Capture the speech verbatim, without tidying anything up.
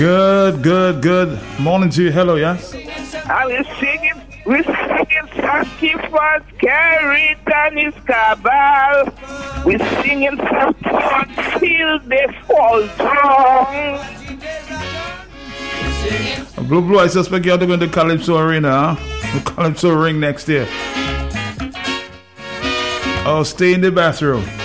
Good, good, good. Morning to you. Hello, yes? I was singing, we're singing Sacrifice, Carry and his cabal. We're singing some until they fall down. Blue Blue, I suspect you're going to the Calypso Arena, huh? The Calypso ring next year. Oh, stay in the bathroom.